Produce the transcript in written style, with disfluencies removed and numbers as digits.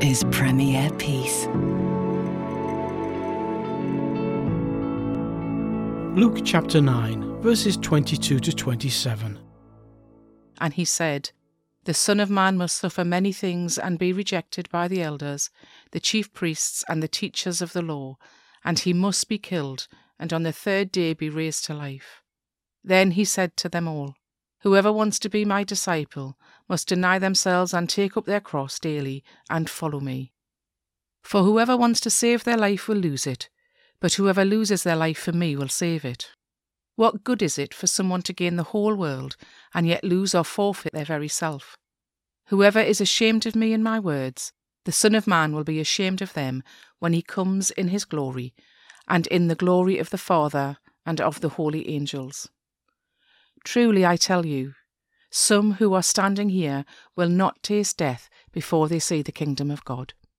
is Premier Peace. Luke chapter 9, verses 22 to 27. And he said, The Son of Man must suffer many things and be rejected by the elders, the chief priests and the teachers of the law, and he must be killed, and on the third day be raised to life. Then he said to them all, Whoever wants to be my disciple must deny themselves and take up their cross daily and follow me. For whoever wants to save their life will lose it, but whoever loses their life for me will save it. What good is it for someone to gain the whole world and yet lose or forfeit their very self? Whoever is ashamed of me and my words, the Son of Man will be ashamed of them when he comes in his glory, and in the glory of the Father and of the holy angels. Truly I tell you, some who are standing here will not taste death before they see the kingdom of God.